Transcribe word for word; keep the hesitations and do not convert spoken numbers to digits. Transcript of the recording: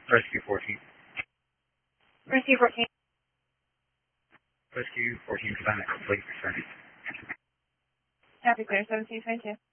Rescue fourteen. Rescue fourteen. Rescue fourteen, assignment complete. Returning. Copy, clear. seventeen twenty-two.